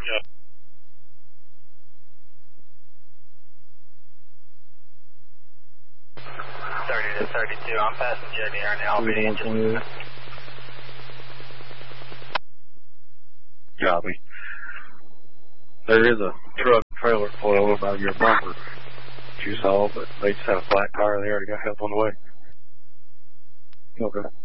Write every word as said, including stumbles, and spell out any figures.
Yeah. thirty to thirty-two, I'm passenger near now. I'll be in just a minute. Copy. There is a truck trailer pulled over by your bumper that you saw, but they just had a flat tire. They already got help on the way. Okay.